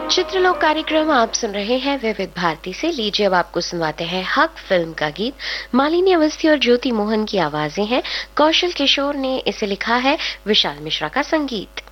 चित्रलोक कार्यक्रम आप सुन रहे हैं विविध भारती से। लीजिए अब आपको सुनवाते हैं हक फिल्म का गीत। मालिनी अवस्थी और ज्योति मोहन की आवाजें हैं। कौशल किशोर ने इसे लिखा है, विशाल मिश्रा का संगीत।